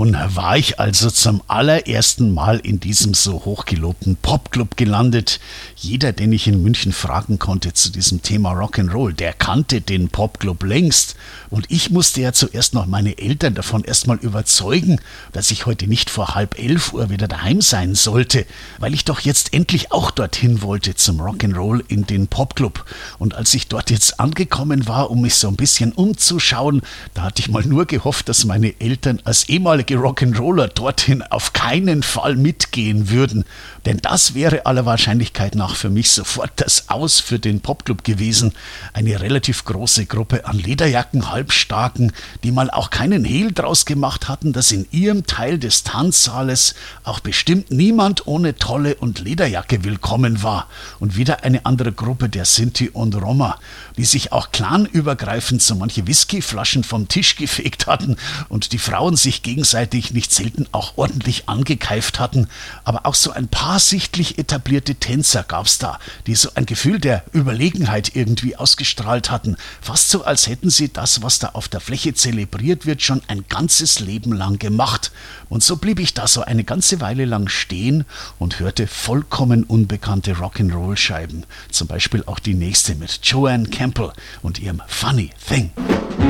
Nun war ich also zum allerersten Mal in diesem so hochgelobten Popclub gelandet. Jeder, den ich in München fragen konnte zu diesem Thema Rock'n'Roll, der kannte den Popclub längst. Und ich musste ja zuerst noch meine Eltern davon erstmal überzeugen, dass ich heute nicht vor 10:30 wieder daheim sein sollte, weil ich doch jetzt endlich auch dorthin wollte zum Rock'n'Roll in den Popclub. Und als ich dort jetzt angekommen war, um mich so ein bisschen umzuschauen, da hatte ich mal nur gehofft, dass meine Eltern als ehemalige Rock'n'Roller dorthin auf keinen Fall mitgehen würden. Denn das wäre aller Wahrscheinlichkeit nach für mich sofort das Aus für den Popclub gewesen. Eine relativ große Gruppe an Lederjacken-Halbstarken, die mal auch keinen Hehl draus gemacht hatten, dass in ihrem Teil des Tanzsaales auch bestimmt niemand ohne Tolle und Lederjacke willkommen war. Und wieder eine andere Gruppe der Sinti und Roma, die sich auch clanübergreifend so manche Whiskyflaschen vom Tisch gefegt hatten und die Frauen sich gegenseitig nicht selten auch ordentlich angekeift hatten. Aber auch so ein paar sichtlich etablierte Tänzer gab's da, die so ein Gefühl der Überlegenheit irgendwie ausgestrahlt hatten. Fast so, als hätten sie das, was da auf der Fläche zelebriert wird, schon ein ganzes Leben lang gemacht. Und so blieb ich da so eine ganze Weile lang stehen und hörte vollkommen unbekannte Rock'n'Roll-Scheiben. Zum Beispiel auch die nächste mit Joanne Campbell und ihrem Funny Thing.